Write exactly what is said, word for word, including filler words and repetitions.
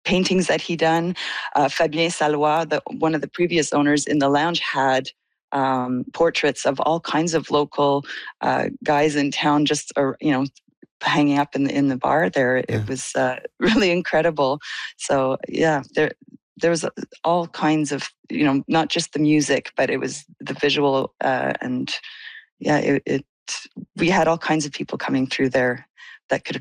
paintings that he done. Uh, Fabien Salois, the, one of the previous owners in the lounge, had um, portraits of all kinds of local uh, guys in town, just uh, you know, hanging up in the in the bar there. It Yeah. was uh, really incredible. So yeah, there there was all kinds of, you know, not just the music, but it was the visual uh, and yeah, it, it we had all kinds of people coming through there that could